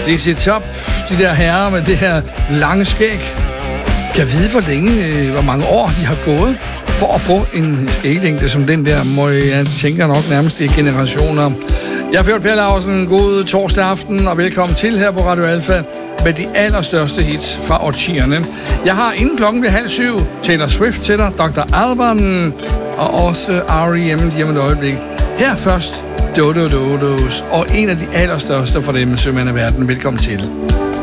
ZZ Top, de der herrer med det her lange skæg. Jeg ved, hvor mange år de har gået for at få en skæglængde som den der, må jeg tænker nok nærmest i generationer. Jeg er Fjord Per Laursen. God torsdag aften, og velkommen til her på Radio Alfa med de allerstørste hits fra årtierne. Jeg har inden klokken bliver 6:30 Taylor Swift til dig, Dr. Alban og også R.E.M. lige om et øjeblik. Her først Dodos, og en af de allerstørste for dem, sømænd af verden. Velkommen til.